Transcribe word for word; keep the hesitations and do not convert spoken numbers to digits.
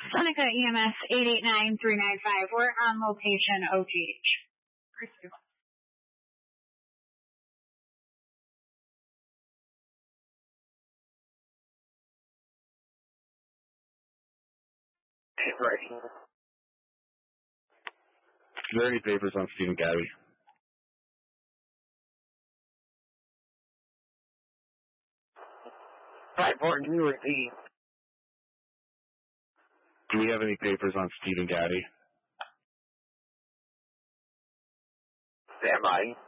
Seneca E M S eight eight nine three nine five. We're on location O G H. Right. Is there any papers on Stephen Gabby? Five four, can you repeat? Do we have any papers on Stephen Gabby? Stand by.